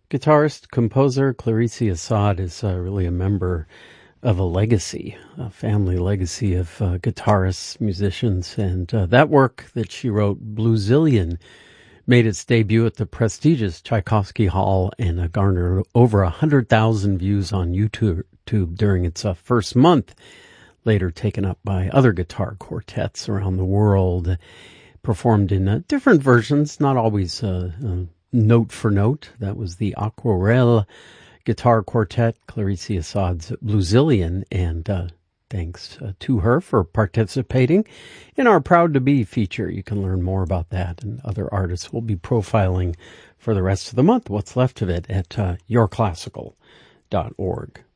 Guitarist, composer Clarice Assad is really a member of a legacy, a family legacy of guitarists, musicians, and that work that she wrote, Bluezillion, made its debut at the prestigious Tchaikovsky Hall and garnered over 100,000 views on YouTube during its first month, later taken up by other guitar quartets around the world, performed in different versions, not always note for note. That was the Aquarelle Guitar Quartet, Clarice Assad's Bluezillion, and thanks to her for participating in our Proud to Be feature. You can learn more about that and other artists we'll be profiling for the rest of the month, what's left of it, at yourclassical.org.